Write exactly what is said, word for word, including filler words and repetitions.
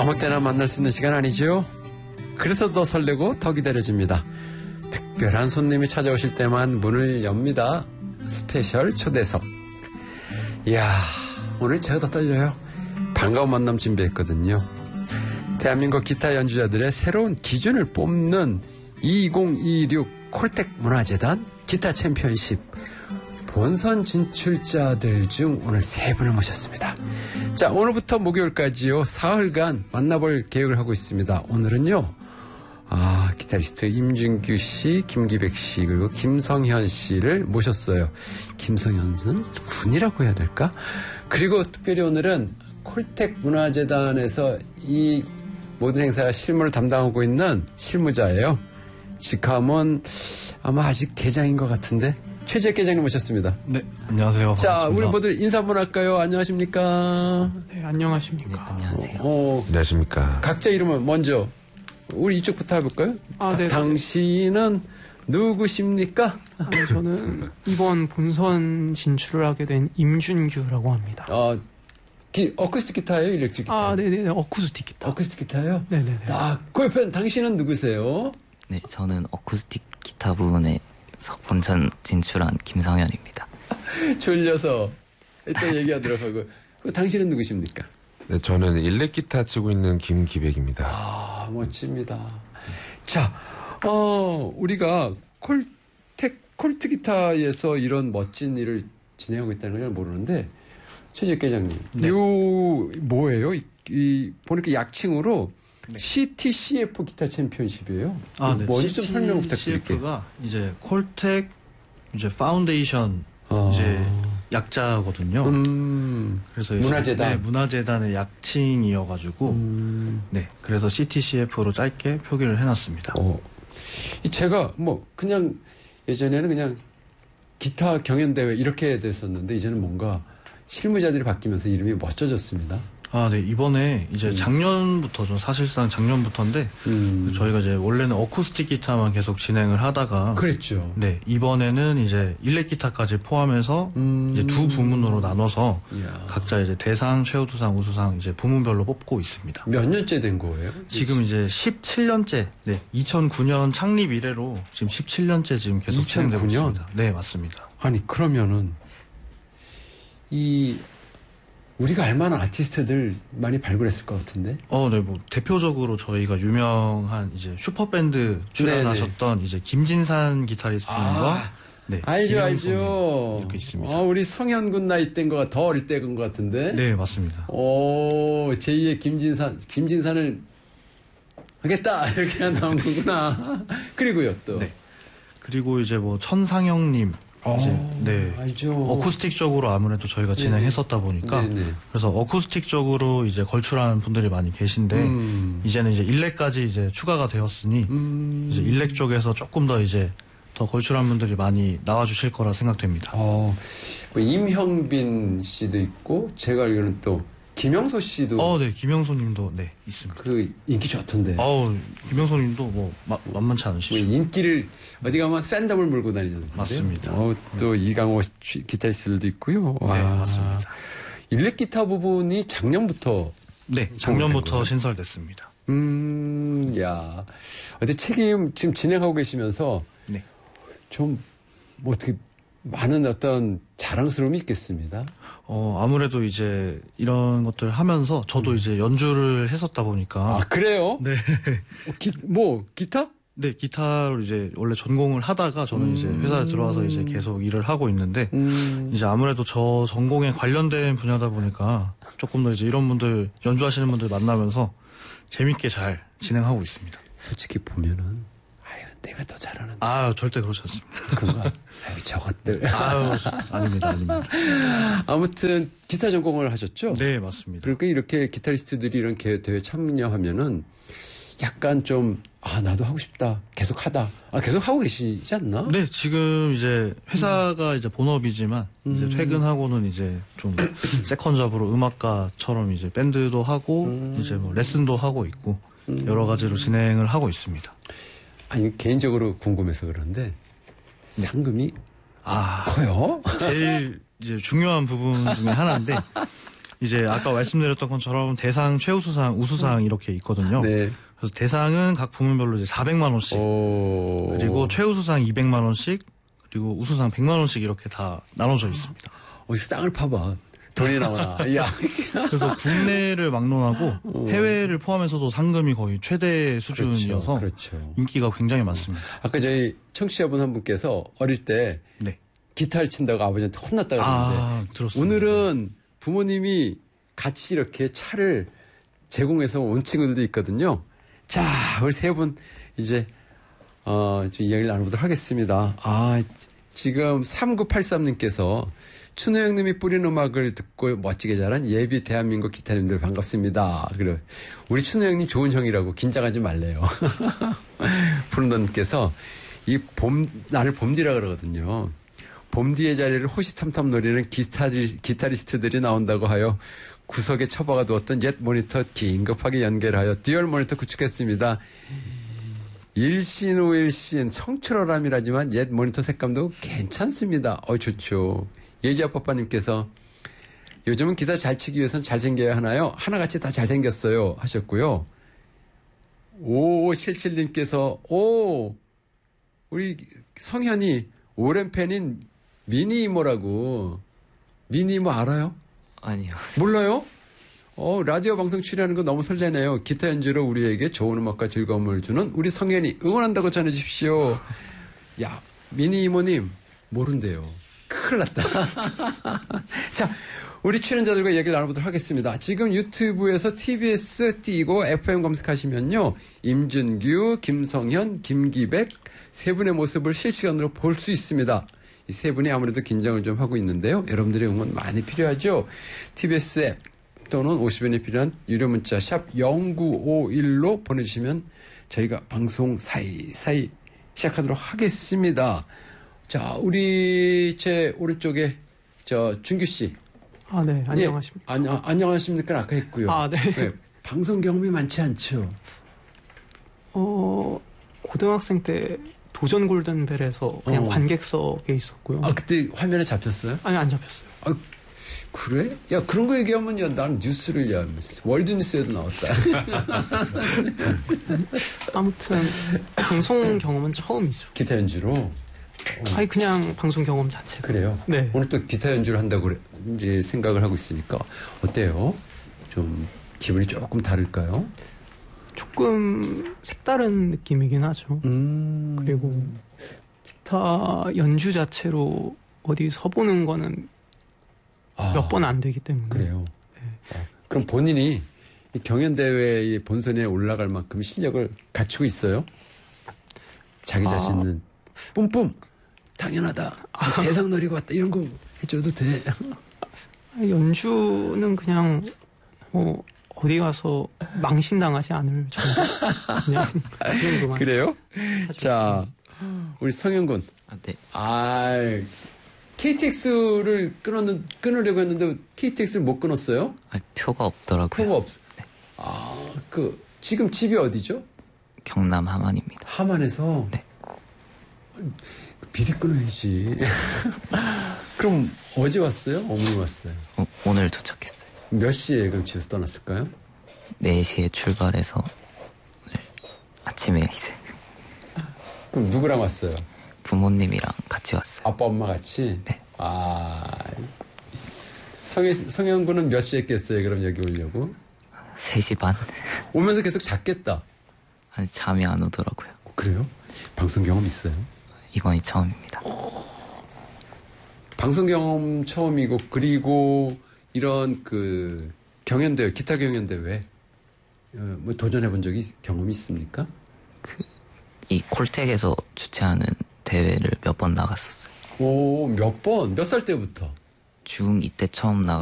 아무 때나 만날 수 있는 시간 아니죠? 그래서 더 설레고 더 기다려집니다. 특별한 손님이 찾아오실 때만 문을 엽니다. 스페셜 초대석. 이야, 오늘 제가 더 떨려요. 반가운 만남 준비했거든요. 대한민국 기타 연주자들의 새로운 기준을 뽑는 이천이십육 콜텍 문화재단 기타 챔피언십 본선 진출자들 중 오늘 세 분을 모셨습니다. 자, 오늘부터 목요일까지요, 사흘간 만나볼 계획을 하고 있습니다. 오늘은요, 아, 기타리스트 임준규 씨, 김기백 씨, 그리고 김성현 씨를 모셨어요. 김성현은 군이라고 해야 될까? 그리고 특별히 오늘은 콜텍 문화재단에서 이 모든 행사 실무를 담당하고 있는 실무자예요. 직함은 아마 아직 계장인 것 같은데 최재 계장님 모셨습니다. 네, 안녕하세요. 자, 반갑습니다. 우리 모두 인사 한번 할까요? 안녕하십니까? 네, 안녕하십니까? 네, 안녕하세요. 어, 안녕하십니까? 각자 이름은 먼저 우리 이쪽부터 해볼까요? 아, 네. 당신은 누구십니까? 아, 저는 이번 본선 진출을 하게 된 임준규라고 합니다. 어, 기, 어쿠스틱 기타예요? 일렉트릭 기타? 아, 네네, 어쿠스틱 기타. 어쿠스틱 기타요? 네네네. 아, 그 옆에 당신은 누구세요? 네, 저는 어쿠스틱 기타 부분에서 본선 진출한 김성현입니다. 졸려서 또 얘기하도록 하고. 그 당신은 누구십니까? 네, 저는 일렉 기타 치고 있는 김기백입니다. 아, 멋집니다. 자, 어, 우리가 콜텍, 콜트 기타에서 이런 멋진 일을 진행하고 있다는 걸 모르는데, 최재 계장님, 네. 요, 뭐예요? 이, 이 보니까 약칭으로 네. 씨티씨에프 기타 챔피언십이에요. 아, 네. 뭔지 좀 설명 부탁드릴게요. 씨티씨에프가 이제 콜텍 이제 파운데이션 아. 이제 약자거든요. 음, 그래서 이제 문화재단. 네, 문화재단의 약칭이어가지고 음, 네, 그래서 씨티씨에프로 짧게 표기를 해놨습니다. 어, 이 제가 뭐 그냥 예전에는 그냥 기타 경연대회 이렇게 됐었는데 이제는 뭔가 실무자들이 바뀌면서 이름이 멋져졌습니다. 아, 네, 이번에 이제 음. 작년부터죠. 사실상 작년부터인데 음, 저희가 이제 원래는 어쿠스틱 기타만 계속 진행을 하다가 그랬죠. 네, 이번에는 이제 일렉 기타까지 포함해서 음, 이제 두 부문으로 나눠서 이야. 각자 이제 대상, 최우수상, 우수상 이제 부문별로 뽑고 있습니다. 몇 년째 된 거예요? 지금 이제 십칠 년째, 네, 이천구 년 창립 이래로 지금 십칠 년째 지금 계속 진행되고 이천구 년? 있습니다. 네, 맞습니다. 아니 그러면은 이 우리가 알만한 아티스트들 많이 발굴했을 것 같은데. 어, 네, 뭐 대표적으로 저희가 유명한 이제 슈퍼밴드 출연하셨던 이제 김진산 기타리스트님과 아, 네, 알죠, 김영선님 알죠. 이렇게 있습니다. 아, 우리 성현군 나이 때인 거가 더 어릴 때인 것 같은데. 네, 맞습니다. 오, 제이의 김진산, 김진산을 하겠다 이렇게 나온 거구나. 그리고요 또. 네. 그리고 이제 뭐 천상영님 아, 이제 네. 알죠. 어쿠스틱 쪽으로 아무래도 저희가 네네. 진행했었다 보니까 네네. 그래서 어쿠스틱 쪽으로 이제 걸출하는 분들이 많이 계신데 음. 이제는 이제 일렉까지 이제 추가가 되었으니 음. 이제 일렉 쪽에서 조금 더 이제 더 걸출한 분들이 많이 나와주실 거라 생각됩니다. 어, 뭐 임형빈 씨도 있고 제가 알기로는 또 김영소 씨도 어, 네, 김영소님도 네 있습니다. 그 인기 좋던데. 어우, 김영소님도 뭐 마- 만만치 뭐 않으시죠? 인기를 어디 가면 팬덤을 몰고 다니던데. 맞습니다. 어, 또 이강호 씨- 기타리스트들도 있고요. 와. 네, 맞습니다. 일렉 기타 부분이 작년부터 네, 된 작년부터 거예요? 신설됐습니다. 음, 야. 어디 책임 지금 진행하고 계시면서 네. 좀 뭐 어떻게 많은 어떤 자랑스러움이 있겠습니다. 어, 아무래도 이제 이런 것들 하면서 저도 이제 연주를 했었다 보니까 아, 그래요? 네. 어, 기, 뭐 기타? 네, 기타로 이제 원래 전공을 하다가 저는 음. 이제 회사에 들어와서 이제 계속 일을 하고 있는데 음. 이제 아무래도 저 전공에 관련된 분야다 보니까 조금 더 이제 이런 분들 연주하시는 분들 만나면서 재밌게 잘 진행하고 있습니다. 솔직히 보면은 아유, 내가 더 잘하는데. 아, 절대 그렇지 않습니다. 그런가? 아유, 저것들. 아유, 아닙니다, 아닙니다. 아무튼 기타 전공을 하셨죠? 네, 맞습니다. 그러니까 이렇게 기타리스트들이 이런 개- 대회 참여하면은 약간 좀, 아, 나도 하고 싶다. 계속 하다. 아, 계속 하고 계시지 않나? 네, 지금 이제 회사가 이제 본업이지만 이제 음. 퇴근하고는 이제 좀 세컨 잡으로 음악가처럼 이제 밴드도 하고 음. 이제 뭐 레슨도 하고 있고 여러 가지로 진행을 하고 있습니다. 아니, 개인적으로 궁금해서 그런데 상금이 아, 커요? 제일 이제 중요한 부분 중에 하나인데 이제 아까 말씀드렸던 것처럼 대상, 최우수상, 우수상 이렇게 있거든요. 네. 그래서 대상은 각 부문별로 이제 사백만 원씩, 오. 그리고 최우수상 이백만 원씩, 그리고 우수상 백만 원씩 이렇게 다 나눠져 있습니다. 어디서 땅을 파봐. 돈이 나오나. 야. 그래서 국내를 막론하고 해외를 포함해서도 상금이 거의 최대 수준이어서 그렇죠. 그렇죠. 인기가 굉장히 많습니다. 아까 저희 청취자분 한 분께서 어릴 때 네. 기타를 친다고 아버지한테 혼났다 그러는데 아, 들었습니다. 오늘은 부모님이 같이 이렇게 차를 제공해서 온 친구들도 있거든요. 자, 우리 세 분 이제 어, 좀 이야기를 나눠보도록 하겠습니다. 아, 지금 삼구팔삼 님께서 춘호 형님이 뿌린 음악을 듣고 멋지게 자란 예비 대한민국 기타님들 반갑습니다. 그래 우리 춘호 형님 좋은 형이라고 긴장하지 말래요. 푸른돈님께서 이 봄, 나를 봄디라 그러거든요. 봄디의 자리를 호시탐탐 노리는 기타리, 기타리스트들이 나온다고 하여 구석에 처박아 두었던 옛 모니터 긴급하게 연결하여 듀얼 모니터 구축했습니다. 일신 후 일신 청출어람이라지만 옛 모니터 색감도 괜찮습니다. 어, 좋죠. 예지아빠빠님께서 요즘은 기타 잘 치기 위해서는 잘생겨야 하나요? 하나같이 다 잘생겼어요 하셨고요. 오오칠칠 님께서 오 우리 성현이 오랜 팬인 미니 이모라고. 미니 이모 알아요? 아니요. 몰라요? 어, 라디오 방송 출연하는 거 너무 설레네요. 기타 연주로 우리에게 좋은 음악과 즐거움을 주는 우리 성현이 응원한다고 전해주십시오. 야, 미니 이모님 모른대요. 큰일 났다. 자, 우리 출연자들과 얘기를 나눠보도록 하겠습니다. 지금 유튜브에서 티비에스 띄고 에프엠 검색하시면요. 임준규, 김성현, 김기백 세 분의 모습을 실시간으로 볼 수 있습니다. 이 세 분이 아무래도 긴장을 좀 하고 있는데요. 여러분들의 응원 많이 필요하죠. 티비에스 앱 또는 오십 원이 필요한 유료 문자 샵 영구오일로 보내주시면 저희가 방송 사이사이 시작하도록 하겠습니다. 자, 우리 제 오른쪽에 저 준규 씨. 아, 네. 안녕하십니까. 예, 안녕, 안녕하십니까. 아까 했고요. 아, 네. 네, 방송 경험이 많지 않죠. 어, 고등학생 때 도전 골든벨에서 그냥 어. 관객석에 있었고요. 아, 그때 화면에 잡혔어요? 아니, 안 잡혔어요. 아, 그래? 야, 그런 거 얘기하면, 야, 나는 뉴스를, 야, 월드뉴스에도 나왔다. 아무튼 방송 경험은 처음이죠. 기타 연주로. 아니, 그냥 방송 경험 자체가. 그래요? 네. 오늘 또 기타 연주를 한다고 그래, 이제 생각을 하고 있으니까. 어때요? 좀, 기분이 조금 다를까요? 조금 색다른 느낌이긴 하죠. 음. 그리고 기타 연주 자체로 어디 서보는 거는 아, 몇 번 안 되기 때문에. 그래요. 어, 그럼 본인이 이 경연대회의 본선에 올라갈 만큼 실력을 갖추고 있어요? 자기 아. 자신은 뿜뿜 당연하다. 대상 노리고 왔다. 이런 거 해줘도 돼. 연주는 그냥 뭐 어디 가서 망신당하지 않을 정도. 그냥 그 정도만. 그래요? 하죠. 자, 우리 성현군. 아, 네. 아, 케이티엑스를 끊었는, 끊으려고 했는데 케이티엑스를 못 끊었어요? 아, 표가 없더라고요. 표가 없어. 아, 그, 지금 집이 어디죠? 경남 함안입니다. 함안에서? 네. 미리 끊어야지. 그럼 어제 왔어요? 어머니 왔어요? 어, 오늘 도착했어요. 몇 시에 그럼 집에서 떠났을까요? 네 시에 출발해서 오늘 아침에 이제 그럼 누구랑 왔어요? 부모님이랑 같이 왔어요. 아빠, 엄마 같이? 네. 아, 성현, 성현 군은 몇 시에 깼어요? 그럼 여기 오려고? 세 시 반? 오면서 계속 잤겠다. 아니, 잠이 안 오더라고요. 그래요? 방송 경험 있어요? 이번이 처음입니다. 방송 경험 처음이고, 그리고 이런 그 경연대회, 기타 경연대회, 어, 뭐 도전해 본 적이, 경험이 있습니까? 이 콜텍에서 주최하는 대회를 몇 번 나갔었어요. 오, 몇 번? 몇 살 때부터? 중이 때 처음 나가